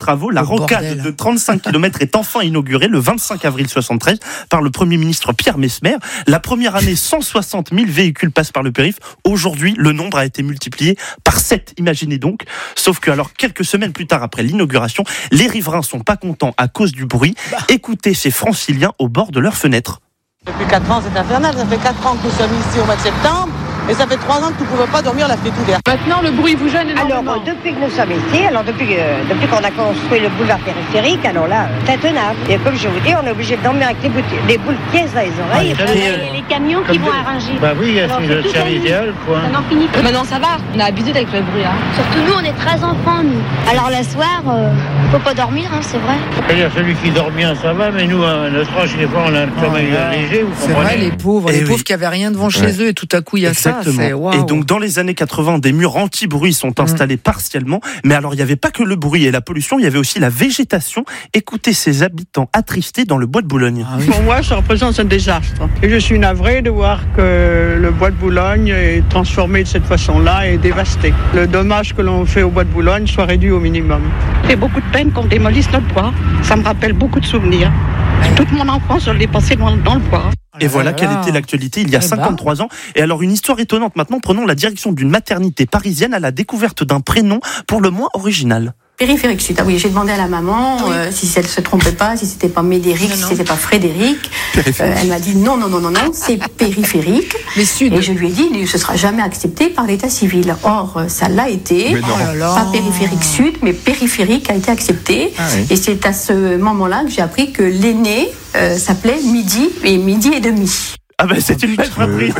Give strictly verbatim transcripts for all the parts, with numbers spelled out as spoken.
travaux. La Le rocade bordel. de trente-cinq kilomètres est enfin inaugurée le vingt-cinq avril soixante-treize par le Premier ministre Pierre Messmer. La première année, cent soixante mille véhicules passent par le périph'. Aujourd'hui, le nombre a été multiplié par sept. Imaginez donc. Sauf que alors, quelques semaines plus tard après l'inauguration, les riverains sont pas contents à cause du bruit. Bah. Écoutez ces franciliens au bord de leurs fenêtres. Depuis quatre ans, c'est infernal. Ça fait quatre ans que nous sommes ici au mois de septembre. Et ça fait trois ans que nous ne pouvons pas dormir la fête ouverte. Maintenant, le bruit vous gêne énormément. Alors, euh, depuis que nous sommes ici, alors depuis, euh, depuis qu'on a construit le boulevard périphérique, alors là, euh, c'est intenable. Et comme je vous dis, on est obligé de dormir avec des, bout- des boules pièces dans les oreilles. Ah, et les camions qui vont arranger. Bah oui, c'est le service idéal, quoi. Ça n'en finit plus. Maintenant, ça va. On a habitué avec le bruit. Hein. Surtout nous, on est très enfants, nous. Alors le soir, euh, faut pas dormir, hein, c'est vrai. C'est-à-dire celui qui dort bien, ça va, mais nous, à notre âge, des fois, on a le sommeil Oh, léger, vous c'est comprenez. vrai, les pauvres, Eh les oui. pauvres qui avaient rien devant chez Ouais. eux et tout à coup il y a Exactement. ça. C'est waouh. Et donc dans les années quatre-vingts, des murs anti-bruit sont installés mmh. partiellement. Mais alors il n'y avait pas que le bruit et la pollution, il y avait aussi la végétation. Écoutez ces habitants attristés dans le bois de Boulogne. Ah oui. Pour moi, ça représente un désastre. Et je suis navré de voir que le bois de Boulogne est transformé de cette façon-là et dévasté. Le dommage que l'on fait au bois de Boulogne soit réduit au minimum. Ça fait beaucoup de peine qu'on démolisse notre bois. Ça me rappelle beaucoup de souvenirs. Toute mon enfance, je l'ai passée dans, dans le bois. Et voilà quelle était l'actualité il y a Eh cinquante-trois ben. ans. Et alors une histoire étonnante maintenant, prenons la direction d'une maternité parisienne à la découverte d'un prénom pour le moins original. Périphérique Sud. Ah oui, j'ai demandé à la maman Oui. euh, si elle se trompait pas, si c'était pas Médéric, Non, si non. c'était pas Frédéric. Euh, elle m'a dit non, non, non, non, non, c'est périphérique. Mais Sud. Et je lui ai dit, ce sera jamais accepté par l'état civil. Or, ça l'a été. Mais non. Oh là là. Pas périphérique Sud, mais périphérique a été accepté. Ah oui. Et c'est à ce moment-là que j'ai appris que l'aîné euh, s'appelait Midi et Midi et demi. Ah ben c'est une belle fratrie,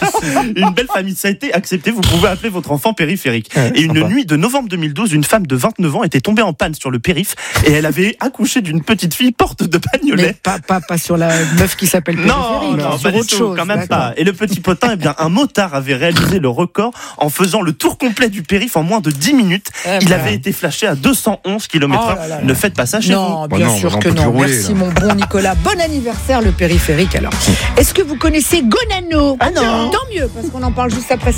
une belle famille. Ça a été accepté. Vous pouvez appeler votre enfant périphérique. Ouais, et une sympa. nuit de novembre deux mille douze, une femme de vingt-neuf ans était tombée en panne sur le périph et elle avait accouché d'une petite fille porte de Mais bagnolet. pas, pas, pas sur la meuf qui s'appelle Non, périphérique. non, sur pas du autre tout, chose, quand même d'accord. pas. Et le petit potin, eh bien, un motard avait réalisé le record en faisant le tour complet du périph en moins de dix minutes. Eh Il ben. avait été flashé à deux cent onze kilomètres heure. Oh là là là. Ne faites pas ça chez Non, vous. bien Bah non, sûr on que peut plus non. rouler, Merci là. mon bon Nicolas. Bon anniversaire le périphérique alors. Est-ce que vous connaissez Gonano? Ah non. Tant mieux parce qu'on en parle juste après ça.